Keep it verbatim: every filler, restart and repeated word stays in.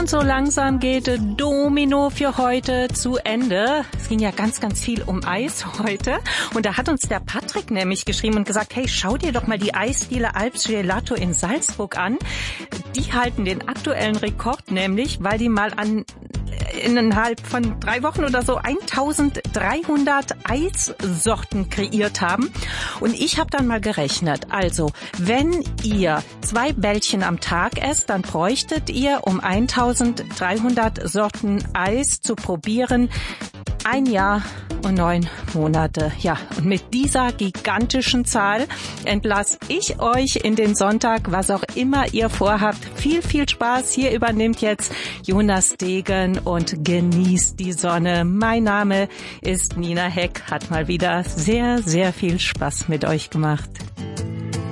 Und so langsam geht Domino für heute zu Ende. Es ging ja ganz, ganz viel um Eis heute. Und da hat uns der Patrick nämlich geschrieben und gesagt, hey, schau dir doch mal die Eisdiele Alps Gelato in Salzburg an. Die halten den aktuellen Rekord nämlich, weil die mal an innerhalb von drei Wochen oder so eintausenddreihundert Eissorten kreiert haben. Und ich habe dann mal gerechnet. Also, wenn ihr zwei Bällchen am Tag esst, dann bräuchtet ihr, um eintausenddreihundert Sorten Eis zu probieren, ein Jahr und neun Monate. Ja, und mit dieser gigantischen Zahl entlasse ich euch in den Sonntag, was auch immer ihr vorhabt. Viel, viel Spaß. Hier übernimmt jetzt Jonas Degen und genießt die Sonne. Mein Name ist Nina Heck. Hat mal wieder sehr, sehr viel Spaß mit euch gemacht.